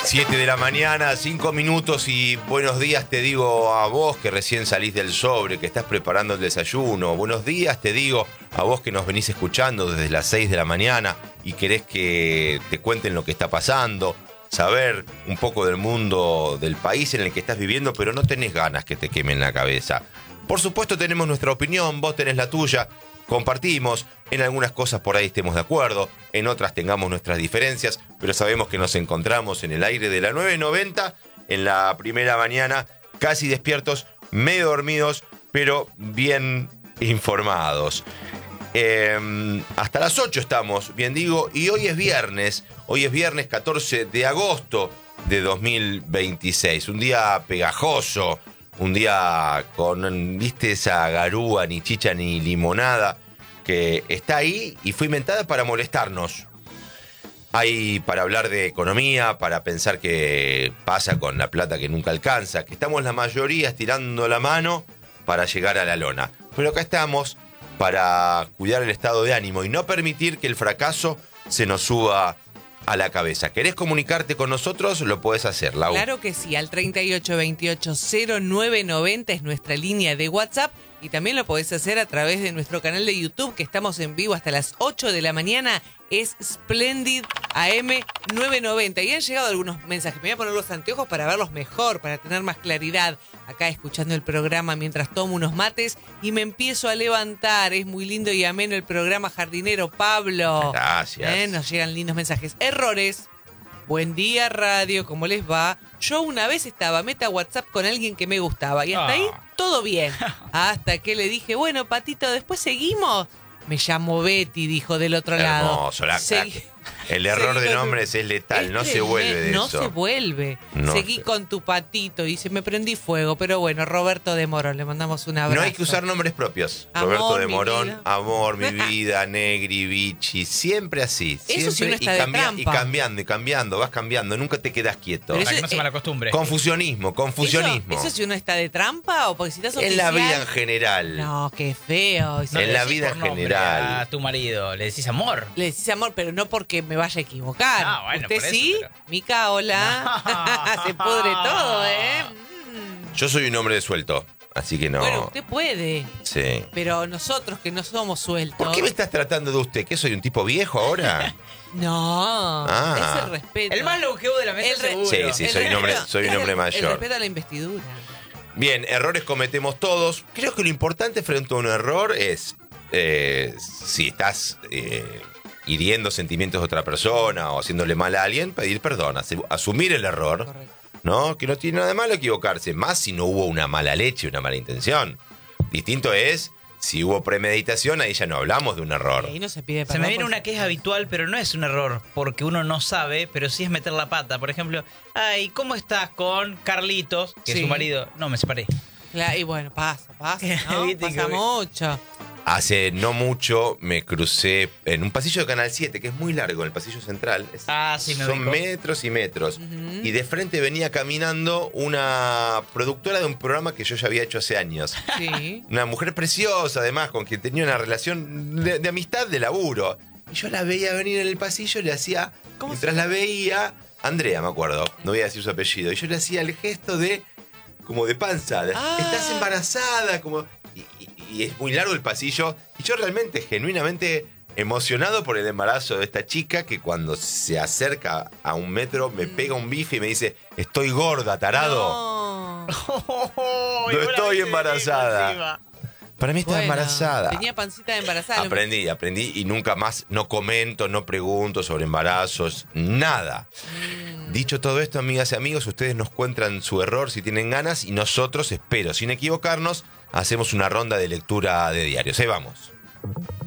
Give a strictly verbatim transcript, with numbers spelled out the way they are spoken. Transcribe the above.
siete de la mañana, cinco minutos y buenos días te digo a vos que recién salís del sobre, que estás preparando el desayuno. Buenos días te digo a vos que nos venís escuchando desde las seis de la mañana y querés que te cuenten lo que está pasando, saber un poco del mundo, del país en el que estás viviendo, pero no tenés ganas que te quemen la cabeza. Por supuesto tenemos nuestra opinión, vos tenés la tuya. Compartimos, en algunas cosas por ahí estemos de acuerdo, en otras tengamos nuestras diferencias, pero sabemos que nos encontramos en el aire de la nueve noventa, en la primera mañana, casi despiertos, medio dormidos, pero bien informados. Eh, hasta las ocho estamos, bien digo, y hoy es viernes, hoy es viernes catorce de agosto de dos mil veintiséis, un día pegajoso, un día con, viste, esa garúa, ni chicha ni limonada, que está ahí y fue inventada para molestarnos. Hay para hablar de economía, para pensar qué pasa con la plata que nunca alcanza, que estamos la mayoría estirando la mano para llegar a la lona. Pero acá estamos para cuidar el estado de ánimo y no permitir que el fracaso se nos suba a la cabeza. ¿Querés comunicarte con nosotros? Lo podés hacer, Lau. Claro que sí, al treinta y ocho veintiocho cero nueve noventa es nuestra línea de WhatsApp y también lo podés hacer a través de nuestro canal de YouTube, que estamos en vivo hasta las ocho de la mañana, es Splendid A M novecientos noventa. Y han llegado algunos mensajes, me voy a poner los anteojos para verlos mejor, para tener más claridad, acá escuchando el programa mientras tomo unos mates y me empiezo a levantar. Es muy lindo y ameno el programa, jardinero Pablo. Gracias. ¿Eh? Nos llegan lindos mensajes. Errores. Buen día, radio, ¿cómo les va? Yo una vez estaba meta WhatsApp con alguien que me gustaba y hasta Oh. ahí todo bien. Hasta que le dije, bueno, Patito, después seguimos. Me llamo Betty, dijo del otro lado. Hermoso, la, Segui- el error de Seguí con- nombres es letal, Es no se tremendo, vuelve de no eso. se vuelve. No Seguí se- con tu Patito y se me prendí fuego. Pero bueno, Roberto de Morón, le mandamos un abrazo. No hay que usar nombres propios. Amor, Roberto de mi Morón, vida. amor, mi vida, Negri, Vichy, siempre así. Eso sí Siempre uno está y, de cambia- trampa. y cambiando, y cambiando, vas cambiando, nunca te quedas quieto. Pero Para eso- que no se eh, malacostumbre. Confusionismo, confusionismo. ¿Eso, ¿Eso si uno está de trampa o porque si estás En la oficial? vida en general. No, qué feo. No en le la decís vida por en nombre general. A tu marido, le decís amor. Le decís amor, pero no porque me vaya a equivocar. Ah, bueno, ¿Usted por eso, sí? pero- Mica, hola. No. Se pudre todo, ¿eh? Mm. Yo soy un hombre suelto, así que no. Bueno, usted puede, Sí. pero nosotros que no somos sueltos. ¿Por qué me estás tratando de usted? ¿Qué soy un tipo viejo ahora? No, Ah. es el respeto. El más longevo de la mesa, El re- seguro. Sí, sí, El soy un hombre- respeto- soy un el- hombre El mayor. respeto a la investidura. Bien, errores cometemos todos. Creo que lo importante frente a un error es eh, si estás eh, hiriendo sentimientos de otra persona o haciéndole mal a alguien, pedir perdón, asu- asumir el error, Correcto. ¿no? Que no tiene nada de malo equivocarse, más si no hubo una mala leche, una mala intención. Distinto es si hubo premeditación, ahí ya no hablamos de un error. Y ahí no se pide Se perdón. me viene por una que es habitual, pero no es un error, porque uno no sabe, pero sí es meter la pata. Por ejemplo, ay, ¿cómo estás con Carlitos, que Sí. es su marido? No, me separé. Claro, y bueno, pasa, pasa, ¿no? Viste Pasa que- mucho. Hace no mucho me crucé en un pasillo de Canal siete, que es muy largo, el pasillo central. Es- Ah, sí, me Son ubico. metros y metros. Ujú. Y de frente venía caminando una productora de un programa que yo ya había hecho hace años. Sí. Una mujer preciosa, además, con quien tenía una relación de, de amistad, de laburo. Y yo la veía venir en el pasillo, le hacía, ¿Cómo mientras la veía, Andrea, me acuerdo, no voy a decir su apellido. Y yo le hacía el gesto de, como de panza, de, Ah. estás embarazada, como... Y, y- y es muy largo el pasillo. Y yo realmente, genuinamente emocionado por el embarazo de esta chica, que cuando se acerca a un metro me pega un bife y me dice, estoy gorda, tarado. No. No estoy embarazada. Para mí estaba Bueno, embarazada. Tenía pancita de embarazada. Aprendí, aprendí y nunca más no comento, no pregunto sobre embarazos, nada. Mm. Dicho todo esto, amigas y amigos, ustedes nos cuentan su error si tienen ganas y nosotros, espero, sin equivocarnos, hacemos una ronda de lectura de diarios. Ahí vamos.